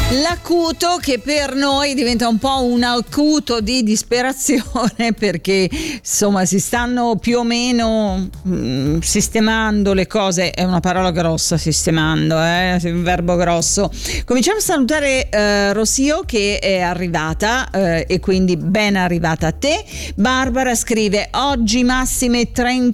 L'acuto che per noi diventa un po' un acuto di disperazione, perché insomma si stanno più o meno sistemando le cose. È una parola grossa, sistemando, è un verbo grosso. Cominciamo a salutare Rossio, che è arrivata, e quindi ben arrivata a te. Barbara scrive: oggi massime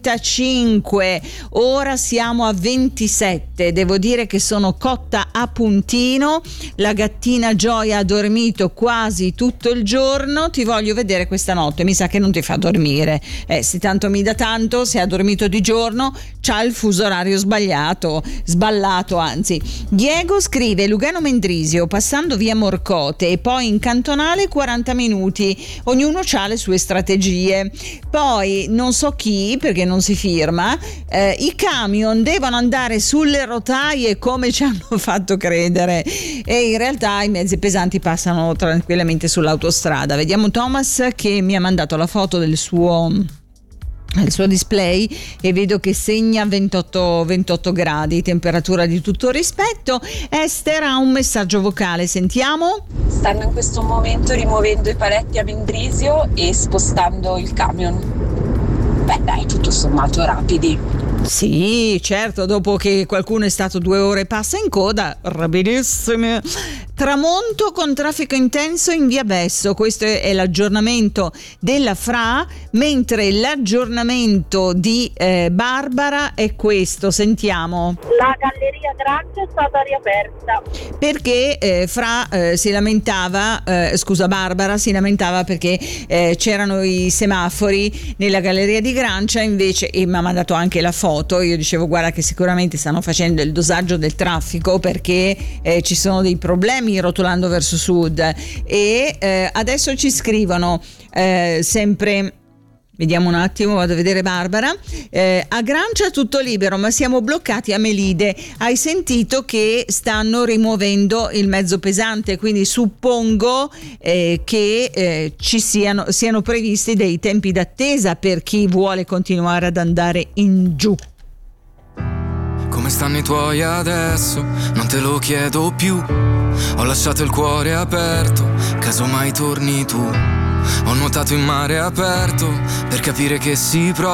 35, ora siamo a 27, devo dire che sono cotta a puntino. La gattina Gioia ha dormito quasi tutto il giorno, ti voglio vedere questa notte. Mi sa che non ti fa dormire, se tanto mi dà tanto, se ha dormito di giorno c'ha il fuso orario sballato anzi. Diego scrive: Lugano Mendrisio, passando via Morcote e poi in cantonale 40 minuti, ognuno ha le sue strategie. Poi non so chi, perché non si firma, i camion devono andare sulle rotaie come ci hanno fatto credere, e in realtà i mezzi pesanti passano tranquillamente sull'autostrada. Vediamo Thomas, che mi ha mandato la foto del suo display e vedo che segna 28 gradi, temperatura di tutto rispetto. Esther ha un messaggio vocale, sentiamo. Stanno in questo momento rimuovendo i paletti a Mendrisio e spostando il camion. Beh dai, tutto sommato rapidi. Sì, certo, dopo che qualcuno è stato 2 ore e passa in coda, rapidissime. Tramonto con traffico intenso in via Besso, questo è l'aggiornamento della FRA, mentre l'aggiornamento di Barbara è questo, sentiamo. La galleria Grancia è stata riaperta. Perché FRA si lamentava, Barbara si lamentava perché c'erano i semafori nella galleria di Grancia, invece, e mi ha mandato anche la foto. Io dicevo: guarda che sicuramente stanno facendo il dosaggio del traffico, perché ci sono dei problemi rotolando verso sud, e adesso ci scrivono sempre. Vediamo un attimo, vado a vedere Barbara. A Grancia tutto libero, ma siamo bloccati a Melide. Hai sentito che stanno rimuovendo il mezzo pesante, quindi suppongo che ci siano previsti dei tempi d'attesa per chi vuole continuare ad andare in giù. Come stanno i tuoi adesso? Non te lo chiedo più. Ho lasciato il cuore aperto, caso mai torni tu. Ho nuotato in mare aperto per capire che si prova